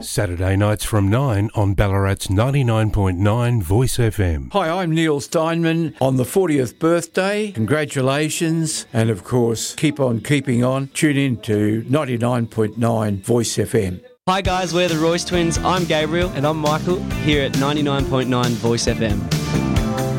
Saturday nights from 9 on Ballarat's 99.9 Voice FM. Hi, I'm Neil Steinman on the 40th birthday. Congratulations. And of course, keep on keeping on. Tune in to 99.9 Voice FM. Hi guys, we're the Royce Twins. I'm Gabriel. And I'm Michael, here at 99.9 Voice FM.